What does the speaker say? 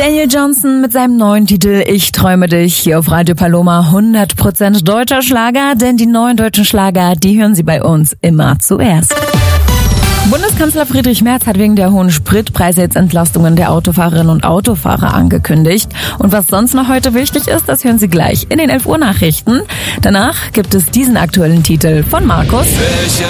Daniel Johnston mit seinem neuen Titel Ich träume dich hier auf Radio Paloma. 100% deutscher Schlager, denn die neuen deutschen Schlager, die hören Sie bei uns immer zuerst. Bundeskanzler Friedrich Merz hat wegen der hohen Spritpreise jetzt Entlastungen der Autofahrerinnen und Autofahrer angekündigt. Und was sonst noch heute wichtig ist, das hören Sie gleich in den 11 Uhr Nachrichten. Danach gibt es diesen aktuellen Titel von Markus.